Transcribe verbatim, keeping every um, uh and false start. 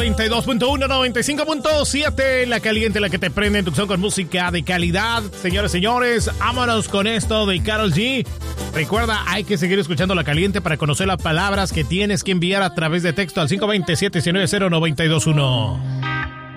noventa y dos punto uno, noventa y cinco punto siete, La Caliente, la que te prende en tu con música de calidad. Señores, señores, vámonos con esto de Karol G. Recuerda, hay que seguir escuchando La Caliente para conocer las palabras que tienes que enviar a través de texto al cinco dos cero, siete nueve cero, nueve dos uno.